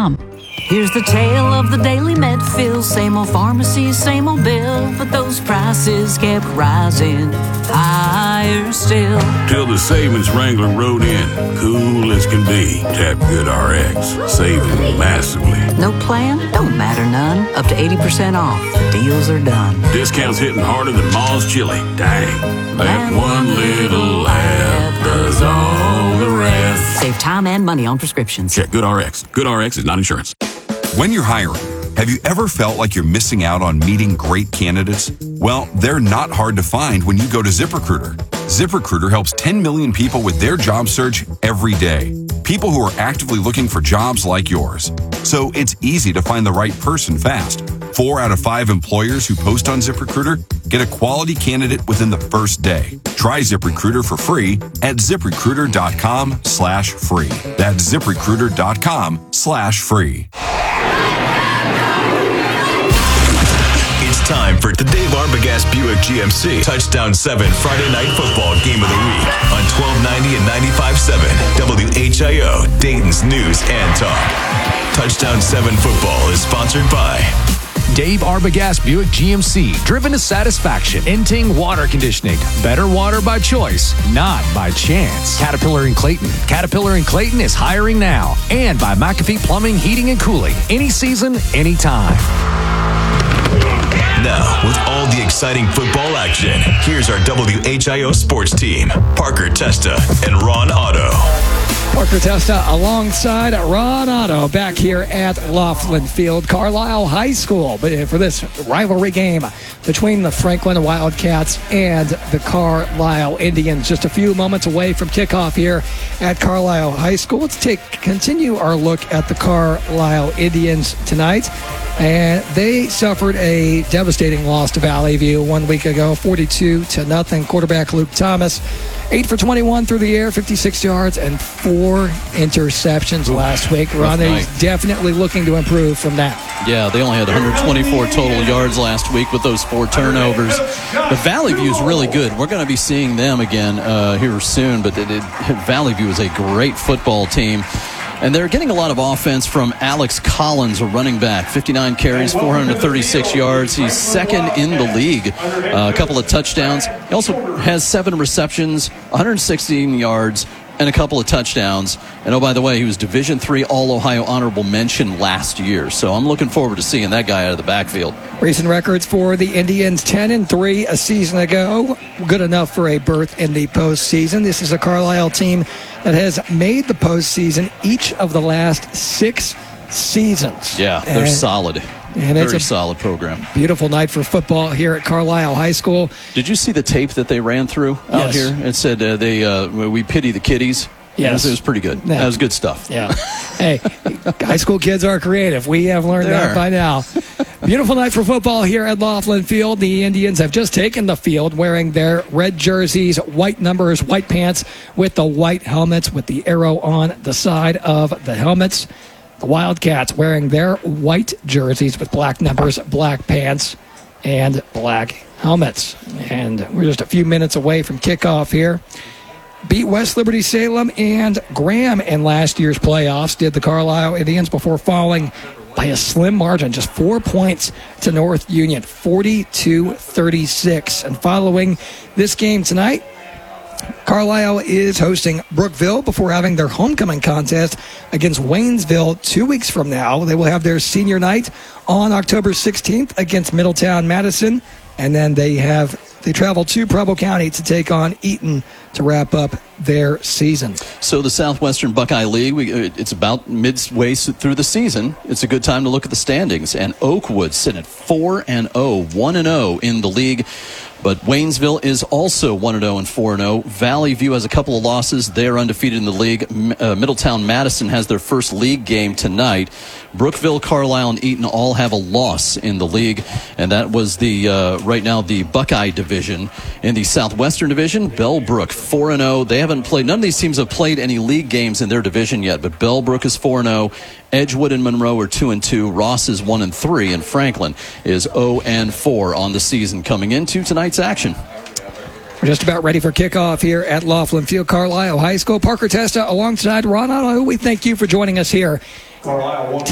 ZipRecruiter.com. Here's the tale of the Daily Medfield. Same old pharmacy, same old bill, but those prices kept rising higher still. Till the savings Wrangler rode in, cool as can be. Tap GoodRx, saving massively. No plan? Don't matter none. Up to 80% off. The deals are done. Discounts hitting harder than Ma's chili. Dang, that one little app does all the rest. Save time and money on prescriptions. Check GoodRx. GoodRx is not insurance. When you're hiring, have you ever felt like you're missing out on meeting great candidates? Well, they're not hard to find when you go to ZipRecruiter. ZipRecruiter helps 10 million people with their job search every day. People who are actively looking for jobs like yours. So it's easy to find the right person fast. 4 out of 5 employers who post on ZipRecruiter get a quality candidate within the first day. Try ZipRecruiter for free at ZipRecruiter.com/free. That's ZipRecruiter.com/free. It's time for the Dave Arbogast Buick GMC Touchdown 7 Friday Night Football Game of the Week on 1290 and 95.7 WHIO, Dayton's News and Talk. Touchdown 7 Football is sponsored by Dave Arbogast Buick GMC, driven to satisfaction. Inting Water Conditioning. Better water by choice, not by chance. Caterpillar and Clayton. Caterpillar and Clayton is hiring now. And by McAfee Plumbing, Heating, and Cooling. Any season, anytime. Now, with all the exciting football action, here's our WHIO sports team, Parker Testa and Ron Otto. Parker Testa alongside Ron Otto back here at Laughlin Field, Carlisle High School, for this rivalry game between the Franklin Wildcats and the Carlisle Indians. Just a few moments away from kickoff here at Carlisle High School. Let's continue our look at the Carlisle Indians tonight. And they suffered a devastating loss to Valley View 1 week ago, 42-0. Quarterback Luke Thomas, 8 for 21 through the air, 56 yards, and 4 interceptions last week. Ron is definitely looking to improve from that. Yeah, they only had 124 total yards last week with those 4 turnovers. But Valley View is really good. We're going to be seeing them again here soon. But Valley View is a great football team. And they're getting a lot of offense from Alex Collins, a running back. 59 carries, 436 yards. He's second in the league. A couple of touchdowns. He also has 7 receptions, 116 yards, and a couple of touchdowns. And, oh, by the way, he was Division III All-Ohio Honorable Mention last year. So I'm looking forward to seeing that guy out of the backfield. Recent records for the Indians, 10-3 a season ago. Good enough for a berth in the postseason. This is a Carlisle team that has made the postseason each of the last 6 seasons. Yeah, they're solid. And Very solid program. Beautiful night for football here at Carlisle High School. Did you see the tape that they ran through out here? It said we pity the kiddies. Yes. It was pretty good. Yeah. That was good stuff. Yeah. Hey, high school kids are creative. We have learned that by now. Beautiful night for football here at Laughlin Field. The Indians have just taken the field wearing their red jerseys, white numbers, white pants with the white helmets with the arrow on the side of the helmets. The Wildcats wearing their white jerseys with black numbers, black pants, and black helmets. And we're just a few minutes away from kickoff here. Beat West Liberty Salem and Graham in last year's playoffs, did the Carlisle Indians, before falling by a slim margin, just 4 points to North Union, 42-36. And following this game tonight, Carlisle is hosting Brookville before having their homecoming contest against Waynesville 2 weeks from now. They will have their senior night on October 16th against Middletown Madison. And then they travel to Preble County to take on Eaton to wrap up their season. So the Southwestern Buckeye League, it's about midway through the season. It's a good time to look at the standings. And Oakwood sitting at 4-0, 1-0 in the league. But Waynesville is also 1-0 and 4-0. Valley View has a couple of losses. They're undefeated in the league. Middletown Madison has their first league game tonight. Brookville, Carlisle, and Eaton all have a loss in the league. And that was right now the Buckeye division. In the Southwestern division, Bellbrook 4-0. They haven't played. None of these teams have played any league games in their division yet. But Bellbrook is 4-0. Edgewood and Monroe are 2-2. Ross is 1-3, and Franklin is 0-4 on the season coming into tonight's action. We're just about ready for kickoff here at Laughlin Field, Carlisle High School. Parker Testa alongside Ron Otto. We thank you for joining us here